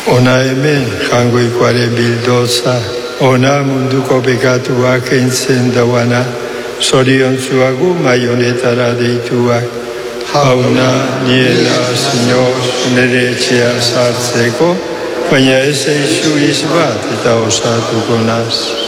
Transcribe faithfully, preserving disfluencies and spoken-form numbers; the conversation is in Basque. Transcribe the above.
Ona eme hangui kware bildosa. Ona mundu kopekatu aken sendawana. Sorion suagu mayonetara deitua. Hauna niela Señor nerechea sartzeko. Baina ez eizu izbat eta osatuko naz.